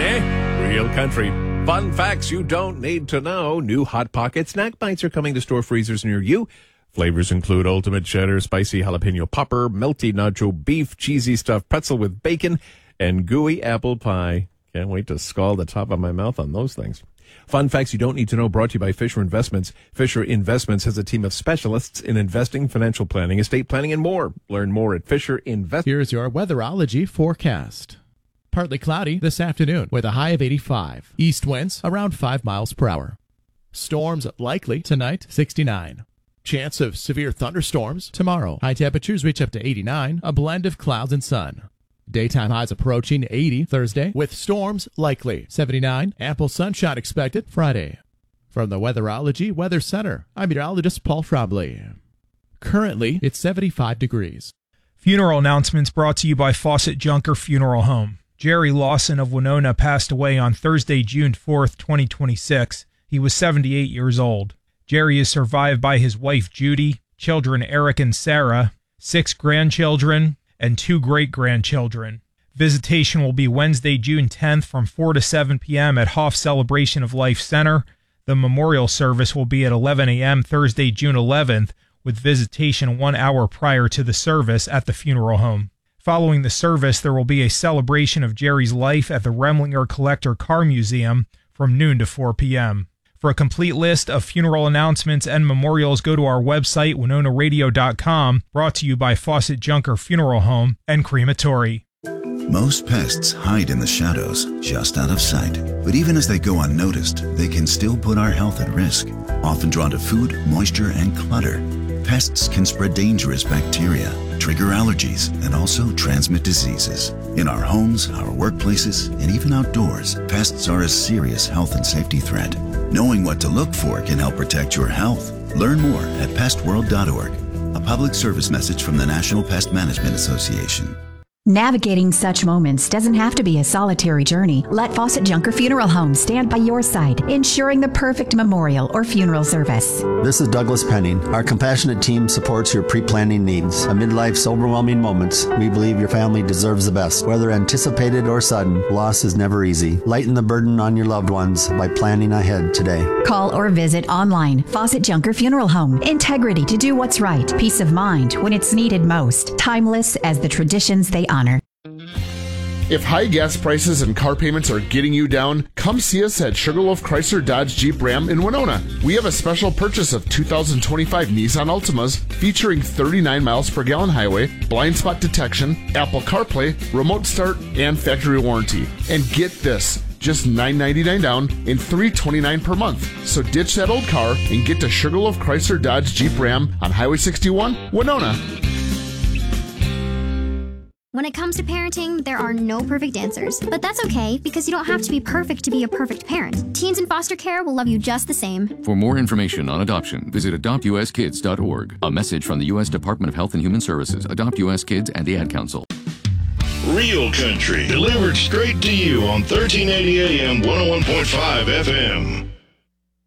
Real country. Fun facts you don't need to know. New Hot Pocket snack bites are coming to store freezers near you. Flavors include ultimate cheddar, spicy jalapeno popper, melty nacho beef, cheesy stuffed pretzel with bacon, and gooey apple pie. Can't wait to scald the top of my mouth on those things. Fun facts you don't need to know, brought to you by Fisher Investments. Fisher Investments has a team of specialists in investing, financial planning, estate planning, and more. Learn more at Fisher Investments. Here's your weatherology forecast. Partly cloudy this afternoon with a high of 85. East winds around 5 miles per hour. Storms likely tonight, 69. Chance of severe thunderstorms tomorrow. High temperatures reach up to 89, a blend of clouds and sun. Daytime highs approaching 80 Thursday with storms likely. 79, ample sunshine expected Friday. From the Weatherology Weather Center, I'm meteorologist Paul Trombley. Currently, it's 75 degrees. Funeral announcements brought to you by Fawcett Junker Funeral Home. Jerry Lawson of Winona passed away on Thursday, June 4th, 2026. He was 78 years old. Jerry is survived by his wife, Judy, children Eric and Sarah, 6 grandchildren, and 2 great-grandchildren. Visitation will be Wednesday, June 10th from 4 to 7 p.m. at Hoff Celebration of Life Center. The memorial service will be at 11 a.m. Thursday, June 11th, with visitation 1 hour prior to the service at the funeral home. Following the service, there will be a celebration of Jerry's life at the Remlinger Collector Car Museum from noon to 4 p.m. For a complete list of funeral announcements and memorials, go to our website, WinonaRadio.com, brought to you by Fawcett Junker Funeral Home and Crematory. Most pests hide in the shadows, just out of sight. But even as they go unnoticed, they can still put our health at risk. Often drawn to food, moisture, and clutter, pests can spread dangerous bacteria, trigger allergies, and also transmit diseases. In our homes, our workplaces, and even outdoors, pests are a serious health and safety threat. Knowing what to look for can help protect your health. Learn more at pestworld.org. A public service message from the National Pest Management Association. Navigating such moments doesn't have to be a solitary journey. Let Fawcett Junker Funeral Home stand by your side, ensuring the perfect memorial or funeral service. This is Douglas Penning. Our compassionate team supports your pre-planning needs. Amid life's overwhelming moments, we believe your family deserves the best. Whether anticipated or sudden, loss is never easy. Lighten the burden on your loved ones by planning ahead today. Call or visit online. Fawcett Junker Funeral Home. Integrity to do what's right. Peace of mind when it's needed most. Timeless as the traditions they honor. If high gas prices and car payments are getting you down, come see us at Sugarloaf Chrysler Dodge Jeep Ram in Winona. We have a special purchase of 2025 Nissan Altimas featuring 39 miles per gallon highway, blind spot detection, Apple CarPlay, remote start, and factory warranty. And get this, just $999 down and $329 per month. So ditch that old car and get to Sugarloaf Chrysler Dodge Jeep Ram on Highway 61, Winona. When it comes to parenting, there are no perfect answers. But that's okay, because you don't have to be perfect to be a perfect parent. Teens in foster care will love you just the same. For more information on adoption, visit adoptuskids.org. A message from the U.S. Department of Health and Human Services, Adopt U.S. Kids, and the Ad Council. Real country, delivered straight to you on 1380 AM, 101.5 FM.